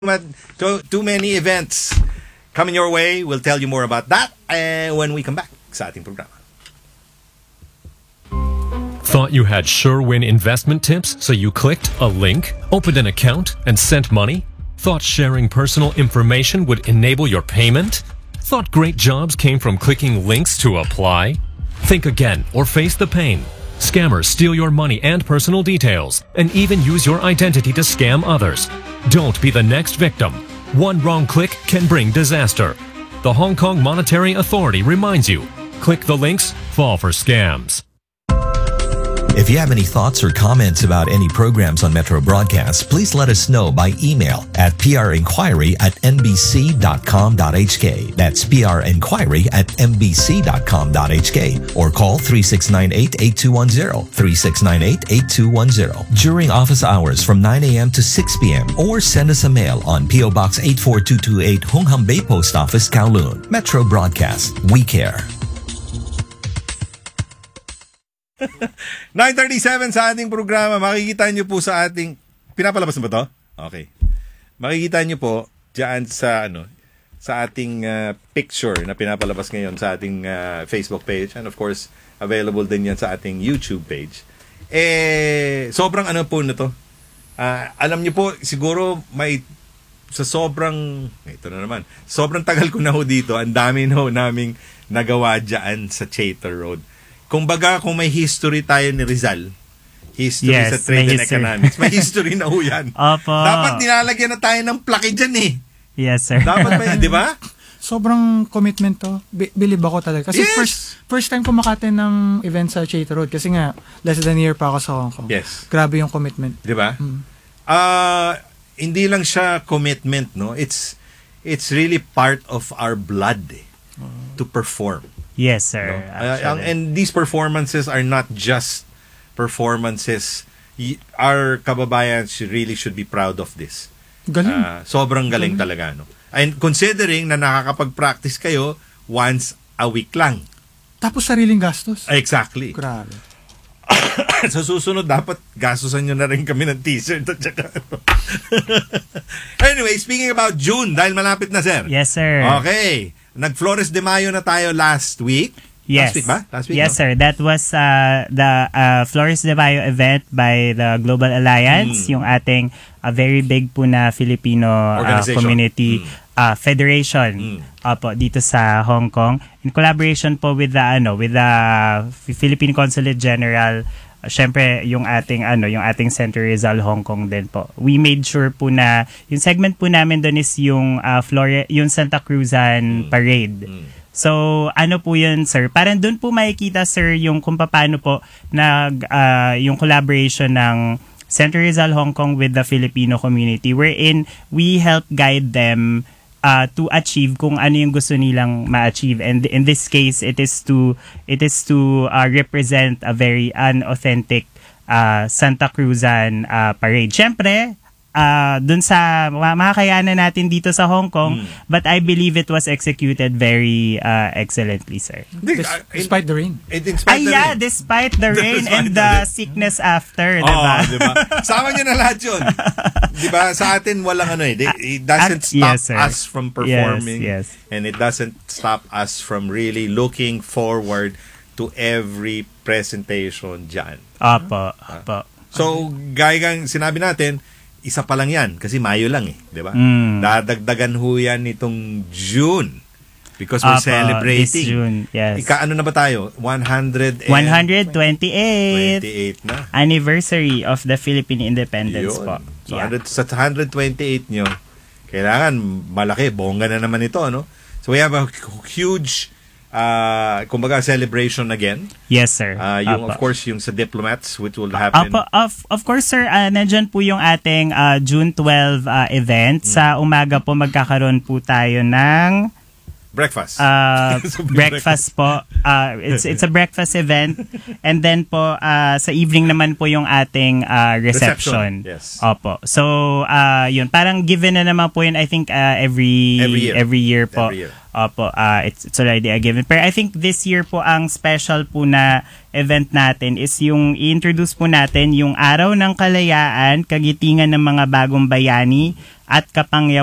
Too many events coming your way. We'll tell you more about that when we come back sa ating programa. Thought you had sure-win investment tips, so you clicked a link, opened an account, and sent money? Thought sharing personal information would enable your payment? Thought great jobs came from clicking links to apply? Think again or face the pain. Scammers steal your money and personal details, and even use your identity to scam others. Don't be the next victim. One wrong click can bring disaster. The Hong Kong Monetary Authority reminds you, click the links, fall for scams. If you have any thoughts or comments about any programs on Metro Broadcast, please let us know by email at prinquiry@nbc.com.hk. That's prinquiry@nbc.com.hk or call 3698-8210, 3698-8210 during office hours from 9 a.m. to 6 p.m. or send us a mail on PO Box 84228 Hung Hom Bay Post Office, Kowloon. Metro Broadcast, we care. 9:37 sa ating programa. Makikita nyo po sa ating... Pinapalabas na ba to? Okay. Makikita nyo po dyan sa sa ating picture na pinapalabas ngayon sa ating Facebook page, and of course available din yan sa ating YouTube page. Sobrang po na to. Alam nyo po, siguro may sa sobrang tagal ko na ho dito, ang dami na ho naming nagawa dyan sa Chater Road. Kumbaga, kung may history tayo ni Rizal, history sa trade and economics, may history na ho yan. Opo. Dapat nilalagyan na tayo ng plaque dyan eh. Yes, sir. Dapat may, di ba? Sobrang commitment to. Believe ako talaga. Kasi Yes! first time ko makaten ng event sa Chater Road. Kasi nga, less than a year pa ako sa Hong Kong. Yes. Grabe yung commitment. Di ba? Hindi lang siya commitment, no? It's really part of our blood to perform. Yes, sir. No? And these performances are not just performances. Our kababayan should be proud of this. Galing. Sobrang galing talaga. No? And considering na nakakapag-practice kayo once a week lang. Tapos sariling gastos. Exactly. Grabe. Sa susunod, dapat gastusan nyo na rin kami ng t-shirt at saka Anyway, speaking about June, dahil malapit na, sir. Yes, sir. Okay. Nag-Flores de Mayo na tayo last week. Yes. Last week ba? Last week, yes, no? sir. That was the Flores de Mayo event by the Global Alliance, yung ating very big po na Filipino community federation dito sa Hong Kong, in collaboration po with the Philippine Consulate General. Syempre yung ating Center Rizal Hong Kong din po. We made sure po na yung segment po namin doon is yung yung Santa Cruzan Parade. So po yun, sir? Parang doon po makikita, sir, yung kung paano po yung collaboration ng Center Rizal Hong Kong with the Filipino community, wherein we help guide them to achieve kung ano yung gusto nilang ma-achieve, and in this case it is to represent a very authentic Santa Cruzan parade. Syempre dun sa makakayanan natin dito sa Hong Kong, but I believe it was executed very excellently, sir. Despite the rain. Despite the rain and the sickness after, diba? Diba? Sama nyo na lahat yun. Diba? Sa atin walang it doesn't stop us from performing, and it doesn't stop us from really looking forward to every presentation dyan. Apo. So, gaya sinabi natin, isa pa lang yan kasi Mayo lang di ba? Dadagdagan ho yan nitong June because we're celebrating. This June, yes. Ano na ba tayo? 128 na anniversary of the Philippine independence. Yun. Po. So sa 128 nyo, kailangan malaki, bongga na naman ito, no? So we have a huge kumbaga celebration again. Yes, sir. Of course yung sa diplomats, which will happen. Of course, sir, nandyan po yung ating June 12 event. Sa umaga po magkakaroon po tayo ng breakfast. Breakfast po. It's a breakfast event, and then po sa evening naman po yung ating reception. Yes. Opo. So yun, parang given na naman po yun, I think every year po. Every year. Opo, it's already a given. Pero I think this year po ang special po na event natin is yung i-introduce po natin yung Araw ng Kalayaan, Kagitingan ng mga Bagong Bayani, at Kapangya